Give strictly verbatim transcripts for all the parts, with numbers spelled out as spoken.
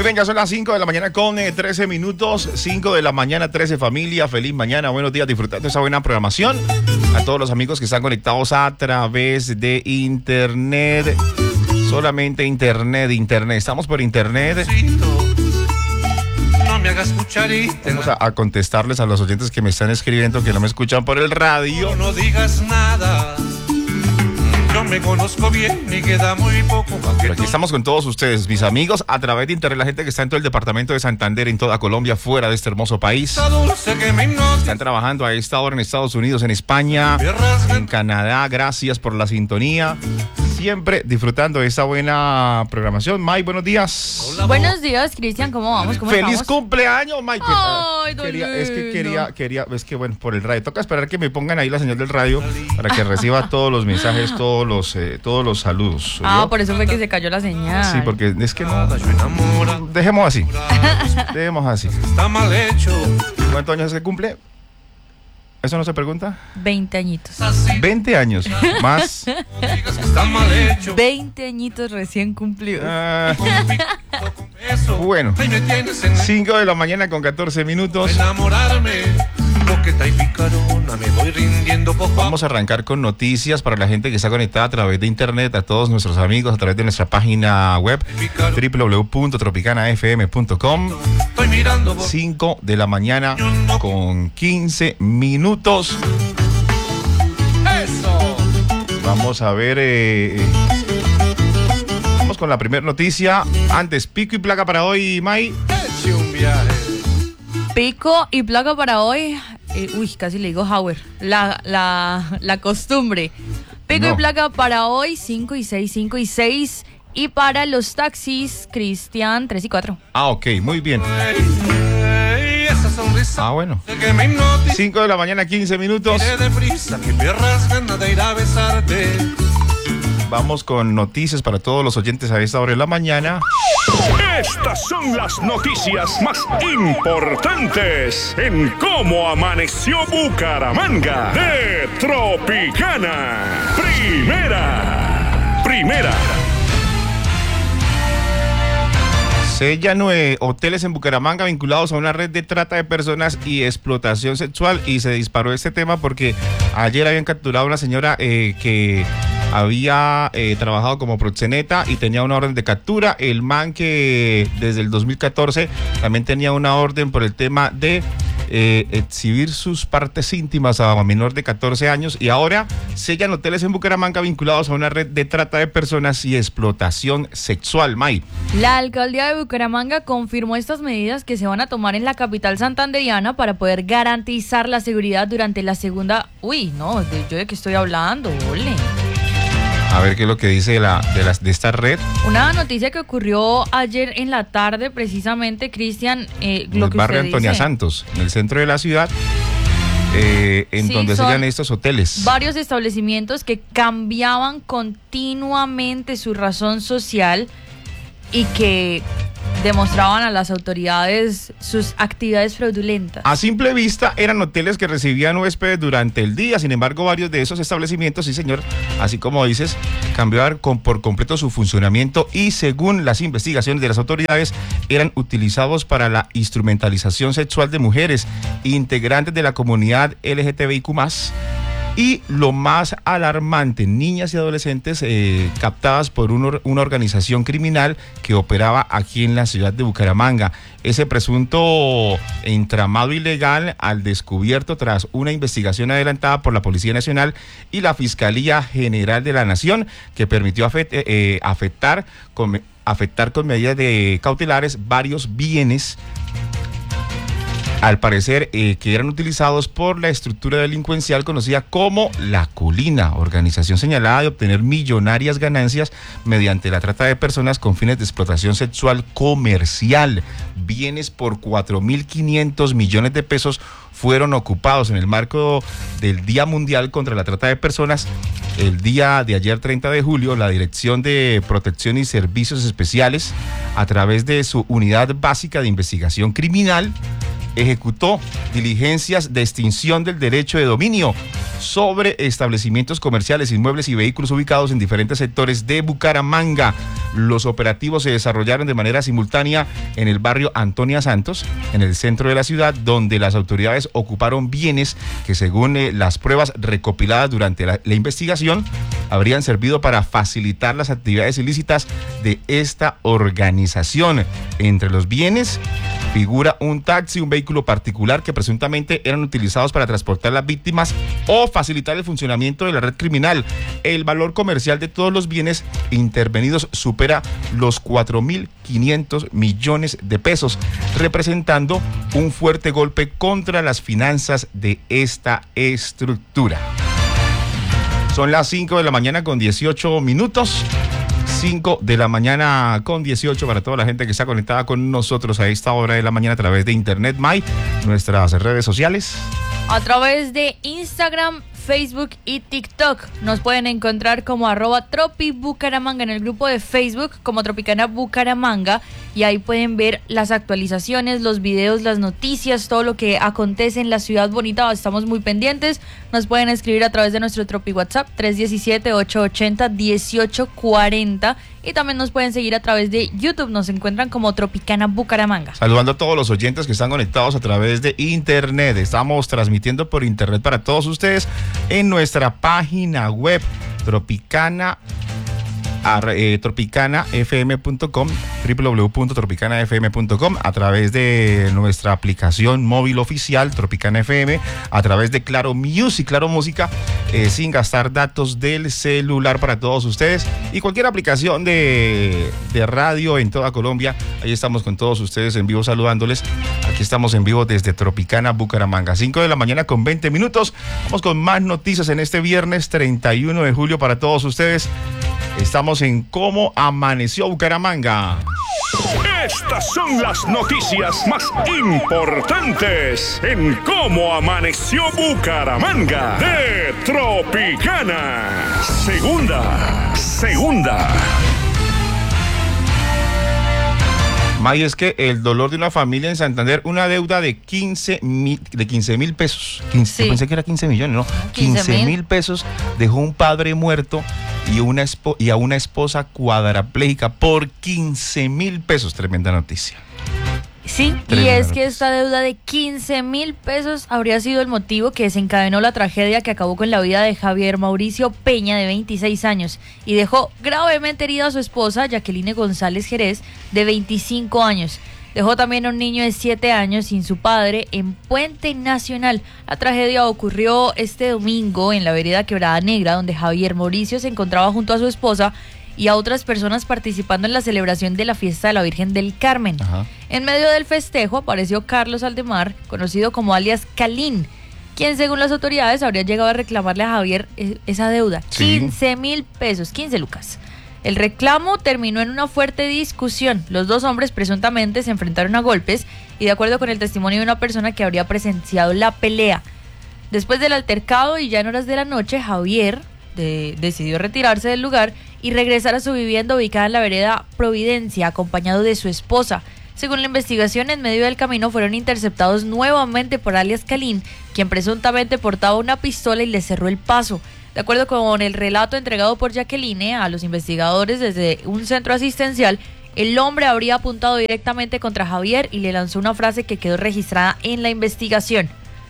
bien, ya son las cinco de la mañana con eh, trece minutos. cinco de la mañana, trece, familia. Feliz mañana, buenos días, disfrutando de esa buena programación. A todos los amigos que están conectados a través de internet. Solamente internet, internet. Estamos por internet. No me hagas cucharita. Vamos a, a contestarles a los oyentes que me están escribiendo que no me escuchan por el radio. No digas nada. Yo me conozco bien y queda muy poco. Pero aquí estamos con todos ustedes, mis amigos, a través de internet, la gente que está en todo el departamento de Santander, en toda Colombia, fuera de este hermoso país. Están trabajando a esta hora en Estados Unidos, en España, en Canadá. Gracias por la sintonía. Siempre disfrutando de esta buena programación. Mike, buenos días. Hola, buenos días, Cristian, ¿cómo vamos? ¿Cómo ¡Feliz estamos? cumpleaños, Mike! Ay, quería, es que quería, quería, es que bueno, por el radio. Toca esperar que me pongan ahí la señal del radio para que reciba todos los mensajes, todos los, eh, todos los saludos. Ah, ¿yo? Por eso fue que se cayó la señal. Sí, porque es que no. Dejemos así. Dejemos así. Está mal hecho. ¿Cuántos años se cumple? ¿Eso no se pregunta? veinte añitos. veinte años. Más. Está mal hecho. veinte añitos recién cumplidos. Ah, bueno. cinco de la mañana con catorce minutos. Enamorarme. Coqueta y picarona, me voy rindiendo poco. Vamos a arrancar con noticias para la gente que está conectada a través de internet, a todos nuestros amigos a través de nuestra página web doble u doble u doble u punto tropicana f m punto com. cinco de la mañana con quince minutos. Eso. Vamos a ver, eh, vamos con la primera noticia. Antes, pico y placa para hoy, May. Eche un viaje. Pico y placa para hoy. Eh, uy, casi le digo Howard. La, la, la costumbre. Pico No. y placa para hoy, cinco y seis, cinco y seis. Y para los taxis, Cristian, tres y cuatro. Ah, ok, muy bien. Ey, esa sonrisa Ah, bueno. que me hipnotiza. cinco de la mañana, quince minutos. Iré deprisa, que pierdas ganas de ir a besarte. Vamos con noticias para todos los oyentes a esta hora de la mañana. Estas son las noticias más importantes en cómo amaneció Bucaramanga de Tropicana. Primera, primera. Sellan eh, hoteles en Bucaramanga vinculados a una red de trata de personas y explotación sexual, y se disparó este tema porque ayer habían capturado a una señora eh, que había eh, trabajado como proxeneta y tenía una orden de captura. El man que desde el dos mil catorce también tenía una orden por el tema de eh, exhibir sus partes íntimas a menor de catorce años, y ahora sellan hoteles en Bucaramanga vinculados a una red de trata de personas y explotación sexual. May. La alcaldía de Bucaramanga confirmó estas medidas que se van a tomar en la capital santanderiana para poder garantizar la seguridad durante la segunda... Uy, no, de, yo de qué estoy hablando, ole. A ver qué es lo que dice de, la, de, las, de esta red. Una noticia que ocurrió ayer en la tarde, precisamente, Cristian, eh, En lo el que barrio usted Antonia dice. Santos, en el centro de la ciudad, eh, en Sí, donde son sellan estos hoteles. Varios establecimientos que cambiaban continuamente su razón social y que demostraban a las autoridades sus actividades fraudulentas. A simple vista eran hoteles que recibían huéspedes durante el día. Sin embargo, varios de esos establecimientos, sí señor, así como dices, cambiaron con, por completo su funcionamiento, y según las investigaciones de las autoridades, eran utilizados para la instrumentalización sexual de mujeres integrantes de la comunidad L G T B I Q más. Y lo más alarmante, niñas y adolescentes eh, captadas por un or- una organización criminal que operaba aquí en la ciudad de Bucaramanga. Ese presunto entramado ilegal al descubierto tras una investigación adelantada por la Policía Nacional y la Fiscalía General de la Nación, que permitió afect- eh, afectar, con, afectar con medidas de cautelares varios bienes, al parecer eh, que eran utilizados por la estructura delincuencial conocida como La Colina, organización señalada de obtener millonarias ganancias mediante la trata de personas con fines de explotación sexual comercial. Bienes por cuatro mil quinientos millones de pesos fueron ocupados en el marco del Día Mundial contra la Trata de Personas. El día de ayer, treinta de julio, la Dirección de Protección y Servicios Especiales, a través de su Unidad Básica de Investigación Criminal, ejecutó diligencias de extinción del derecho de dominio sobre establecimientos comerciales, inmuebles y vehículos ubicados en diferentes sectores de Bucaramanga. Los operativos se desarrollaron de manera simultánea en el barrio Antonia Santos, en el centro de la ciudad, donde las autoridades ocuparon bienes que, según eh, las pruebas recopiladas durante la, la investigación, habrían servido para facilitar las actividades ilícitas de esta organización. Entre los bienes figura un taxi, un vehículo particular que presuntamente eran utilizados para transportar a las víctimas o facilitar el funcionamiento de la red criminal. El valor comercial de todos los bienes intervenidos supera los cuatro mil quinientos millones de pesos, representando un fuerte golpe contra las finanzas de esta estructura. Son las cinco de la mañana con dieciocho minutos. cinco de la mañana con dieciocho para toda la gente que está conectada con nosotros a esta hora de la mañana a través de Internet My, nuestras redes sociales. A través de Instagram, Facebook y TikTok. Nos pueden encontrar como arroba Tropi Bucaramanga en el grupo de Facebook como Tropicana Bucaramanga, y ahí pueden ver las actualizaciones, los videos, las noticias, todo lo que acontece en la ciudad bonita. Estamos muy pendientes. Nos pueden escribir a través de nuestro Tropi WhatsApp tres uno siete, ocho ocho cero, uno ocho cuatro cero, y también nos pueden seguir a través de YouTube. Nos encuentran como Tropicana Bucaramanga. Saludando a todos los oyentes que están conectados a través de Internet. Estamos transmitiendo por Internet para todos ustedes en nuestra página web Tropicana Eh, tropicana f m punto com, doble u doble u doble u punto tropicana f m punto com, a través de nuestra aplicación móvil oficial Tropicana F M, a través de Claro Music, Claro Música, eh, sin gastar datos del celular para todos ustedes, y cualquier aplicación de, de radio en toda Colombia. Ahí estamos con todos ustedes en vivo saludándoles. Aquí estamos en vivo desde Tropicana Bucaramanga, cinco de la mañana con veinte minutos. Vamos con más noticias en este viernes treinta y uno de julio para todos ustedes. Estamos en Cómo Amaneció Bucaramanga. Estas son las noticias más importantes en Cómo Amaneció Bucaramanga de Tropicana. Segunda, segunda. May, es que el dolor de una familia en Santander, una deuda de quince mil de quince mil pesos. quince, Sí. Pensé que era quince millones, ¿no? quince quince mil pesos dejó un padre muerto y, una espo, y a una esposa cuadraplégica por quince mil pesos. Tremenda noticia. Sí, y Tremenda es que noticia. esta deuda de quince mil pesos habría sido el motivo que desencadenó la tragedia que acabó con la vida de Javier Mauricio Peña, de veintiséis años, y dejó gravemente herida a su esposa, Jacqueline González Jerez, de veinticinco años. Dejó también a un niño de siete años sin su padre en Puente Nacional. La tragedia ocurrió este domingo en la vereda Quebrada Negra, donde Javier Mauricio se encontraba junto a su esposa y a otras personas participando en la celebración de la fiesta de la Virgen del Carmen. Ajá. En medio del festejo apareció Carlos Aldemar, conocido como alias Calín, quien según las autoridades habría llegado a reclamarle a Javier eh, esa deuda, Sí. quince mil pesos, quince lucas. El reclamo terminó en una fuerte discusión. Los dos hombres presuntamente se enfrentaron a golpes y, de acuerdo con el testimonio de una persona que habría presenciado la pelea, después del altercado y ya en horas de la noche, Javier de, decidió retirarse del lugar y regresar a su vivienda ubicada en la vereda Providencia, acompañado de su esposa. Según la investigación, en medio del camino fueron interceptados nuevamente por alias Calín, quien presuntamente portaba una pistola y le cerró el paso. De acuerdo con el relato entregado por Jacqueline a los investigadores desde un centro asistencial, el hombre habría apuntado directamente contra Javier y le lanzó una frase que quedó registrada en la investigación: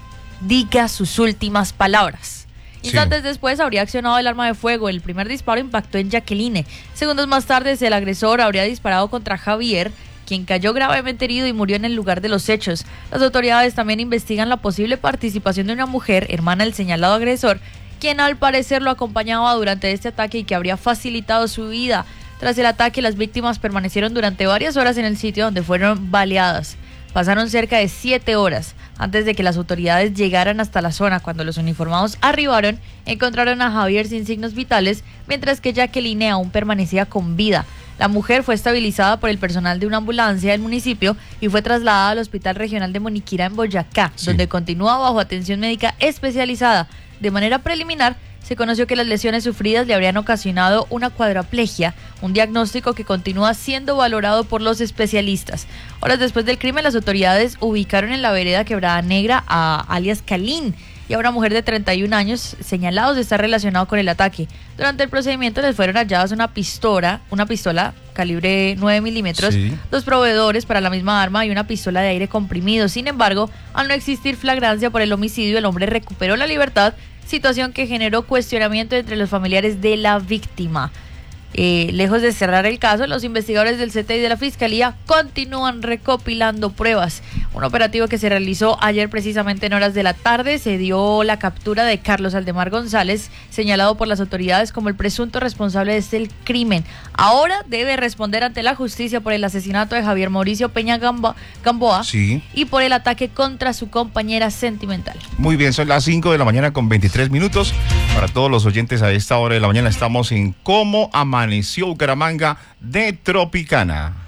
diga sus últimas palabras. Sí. Instantes después habría accionado el arma de fuego. El primer disparo impactó en Jacqueline. Segundos más tarde, el agresor habría disparado contra Javier, quien cayó gravemente herido y murió en el lugar de los hechos. Las autoridades también investigan la posible participación de una mujer, hermana del señalado agresor, quien al parecer lo acompañaba durante este ataque y que habría facilitado su vida. Tras el ataque, las víctimas permanecieron durante varias horas en el sitio donde fueron baleadas. Pasaron cerca de siete horas antes de que las autoridades llegaran hasta la zona. Cuando los uniformados arribaron, encontraron a Javier sin signos vitales, mientras que Jacqueline aún permanecía con vida. La mujer fue estabilizada por el personal de una ambulancia del municipio y fue trasladada al Hospital Regional de Moniquira en Boyacá, Sí. donde continúa bajo atención médica especializada. De manera preliminar, se conoció que las lesiones sufridas le habrían ocasionado una cuadraplegia, un diagnóstico que continúa siendo valorado por los especialistas. Horas después del crimen, las autoridades ubicaron en la vereda Quebrada Negra a alias Calín y a una mujer de treinta y un años señalados de estar relacionado con el ataque. Durante el procedimiento les fueron halladas una pistola, una pistola calibre nueve milímetros, sí. dos proveedores para la misma arma y una pistola de aire comprimido. Sin embargo, al no existir flagrancia por el homicidio, el hombre recuperó la libertad, situación que generó cuestionamiento entre los familiares de la víctima. Eh, lejos de cerrar el caso, los investigadores del C T I de la Fiscalía continúan recopilando pruebas. Un operativo que se realizó ayer precisamente en horas de la tarde se dio la captura de Carlos Aldemar González, señalado por las autoridades como el presunto responsable de este crimen. Ahora debe responder ante la justicia por el asesinato de Javier Mauricio Peña Gambo- Gamboa sí. y por el ataque contra su compañera sentimental. Muy bien, son las cinco de la mañana con veintitrés minutos. Para todos los oyentes, a esta hora de la mañana estamos en Cómo Amaneció Bucaramanga de Tropicana.